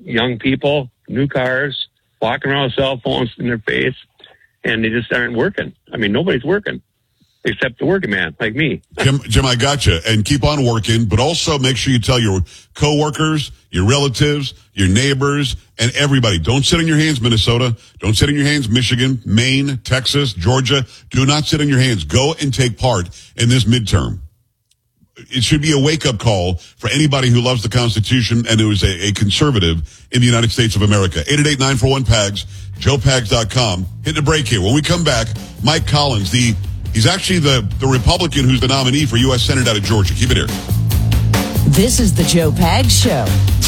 young people, new cars, walking around with cell phones in their face, and they just aren't working. I mean, nobody's working except the working man like me. Jim, I got you. And keep on working, but also make sure you tell your coworkers, your relatives, your neighbors, and everybody. Don't sit on your hands, Minnesota. Don't sit on your hands, Michigan, Maine, Texas, Georgia. Do not sit on your hands. Go and take part in this midterm. It should be a wake-up call for anybody who loves the Constitution and who is a conservative in the United States of America. 888-941-PAGS, joepags.com. Hitting a break here. When we come back, Mike Collins, he's actually the Republican who's the nominee for U.S. Senate out of Georgia. Keep it here. This is the Joe Pags Show.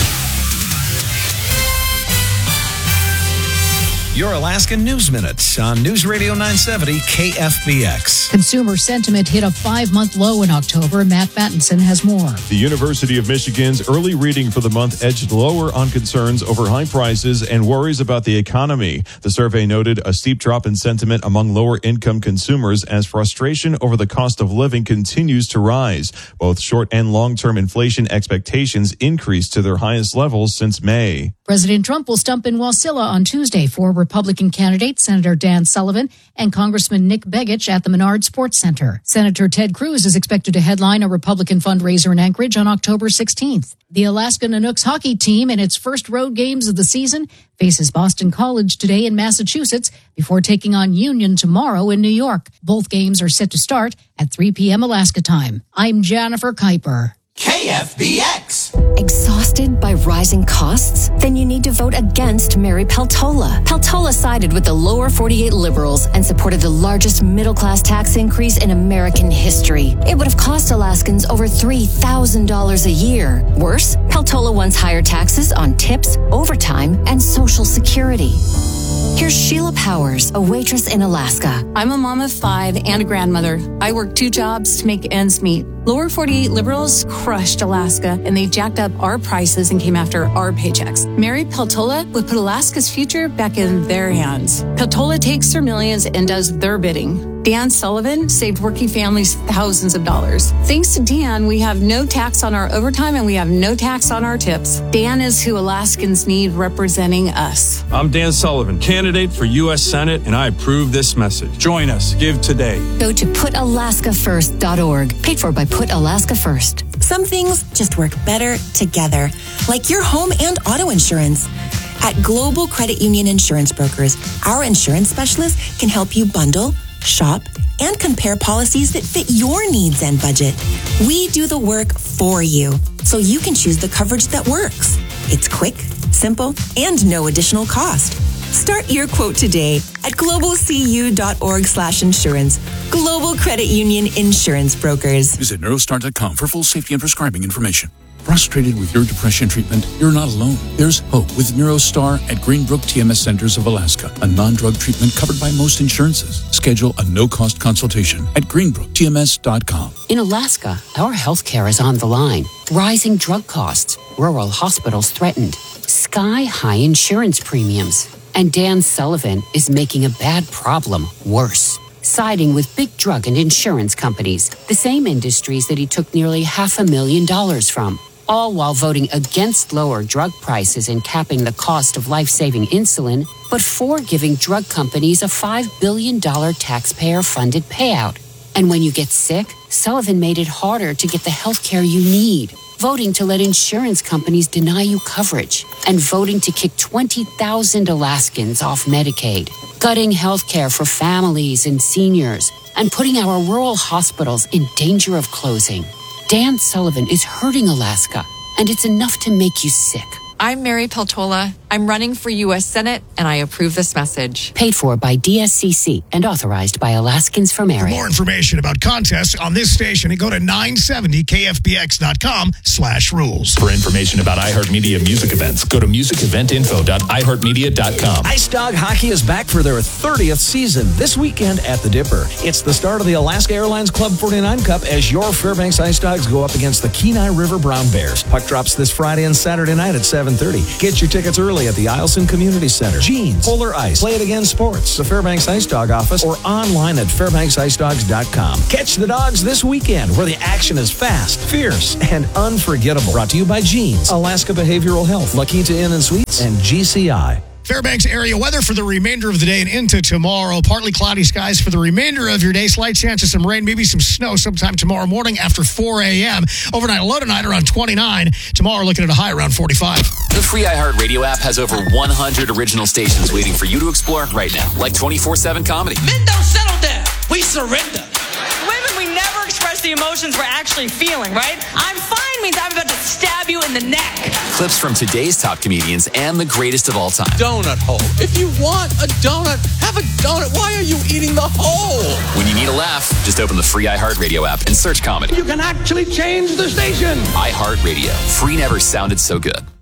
Your Alaskan News Minute on News Radio 970 KFBX. Consumer sentiment hit a 5-month low in October. Matt Battinson has more. The University of Michigan's early reading for the month edged lower on concerns over high prices and worries about the economy. The survey noted a steep drop in sentiment among lower-income consumers as frustration over the cost of living continues to rise. Both short- and long-term inflation expectations increased to their highest levels since May. President Trump will stump in Wasilla on Tuesday for Republican candidate Senator Dan Sullivan and Congressman Nick Begich at the Menard Sports Center. Senator Ted Cruz is expected to headline a Republican fundraiser in Anchorage on October 16th. The Alaska Nanooks hockey team, in its first road games of the season, faces Boston College today in Massachusetts before taking on Union tomorrow in New York. Both games are set to start at 3 p.m. Alaska time. I'm Jennifer Kuiper. KFBX. Exhausted by rising costs? Then you need to vote against Mary Peltola. Peltola sided with the lower 48 liberals and supported the largest middle-class tax increase in American history. It would have cost Alaskans over $3,000 a year. Worse, Peltola wants higher taxes on tips, overtime, and Social Security. Here's Sheila Powers, a waitress in Alaska. I'm a mom of 5 and a grandmother. I work 2 jobs to make ends meet. Lower 48 liberals crushed Alaska, and they jacked up our prices and came after our paychecks. Mary Peltola would put Alaska's future back in their hands. Peltola takes their millions and does their bidding. Dan Sullivan saved working families thousands of dollars. Thanks to Dan, we have no tax on our overtime and we have no tax on our tips. Dan is who Alaskans need representing us. I'm Dan Sullivan, candidate for U.S. Senate, and I approve this message. Join us. Give today. Go to putalaskafirst.org. Paid for by Put Alaska First. Some things just work better together, like your home and auto insurance. At Global Credit Union Insurance Brokers, our insurance specialists can help you bundle, shop, and compare policies that fit your needs and budget. We do the work for you, so you can choose the coverage that works. It's quick, simple, and no additional cost. Start your quote today at globalcu.org/insurance. Global Credit Union Insurance Brokers. Visit neurostart.com for full safety and prescribing information. Frustrated with your depression treatment? You're not alone. There's hope with NeuroStar at Greenbrook TMS Centers of Alaska, a non-drug treatment covered by most insurances. Schedule a no-cost consultation at greenbrooktms.com. In Alaska, our health care is on the line. Rising drug costs, rural hospitals threatened, sky-high insurance premiums. And Dan Sullivan is making a bad problem worse. Siding with big drug and insurance companies, the same industries that he took nearly $500,000 from, all while voting against lower drug prices and capping the cost of life-saving insulin, but for giving drug companies a $5 billion taxpayer-funded payout. And when you get sick, Sullivan made it harder to get the health care you need, voting to let insurance companies deny you coverage, and voting to kick 20,000 Alaskans off Medicaid, gutting health care for families and seniors, and putting our rural hospitals in danger of closing. Dan Sullivan is hurting Alaska, and it's enough to make you sick. I'm Mary Peltola. I'm running for U.S. Senate, and I approve this message. Paid for by DSCC and authorized by Alaskans for Merit. For more information about contests on this station, go to 970kfbx.com/rules. For information about iHeartMedia music events, go to musiceventinfo.iheartmedia.com. Ice Dog Hockey is back for their 30th season this weekend at the Dipper. It's the start of the Alaska Airlines Club 49 Cup as your Fairbanks Ice Dogs go up against the Kenai River Brown Bears. Puck drops this Friday and Saturday night at 7 7:30. Get your tickets early at the Eielson Community Center. Jeans, Polar Ice, Play It Again Sports, the Fairbanks Ice Dog office, or online at fairbanksicedogs.com. Catch the dogs this weekend where the action is fast, fierce, and unforgettable. Brought to you by Jeans, Alaska Behavioral Health, La Quinta Inn and Suites, and GCI. Fairbanks area weather for the remainder of the day and into tomorrow. Partly cloudy skies for the remainder of your day. Slight chance of some rain, maybe some snow sometime tomorrow morning after 4 a.m. Overnight low tonight around 29. Tomorrow looking at a high around 45. The free iHeartRadio app has over 100 original stations waiting for you to explore right now, like 24/7 comedy. Men don't settle down. We surrender. Women, we never express the emotions we're actually feeling, right? I'm fine means I'm about to stab you in the neck. Clips from today's top comedians and the greatest of all time. Donut hole. If you want a donut, have a donut. Why are you eating the hole? When you need a laugh, just open the free iHeartRadio app and search comedy. You can actually change the station. iHeartRadio. Free never sounded so good.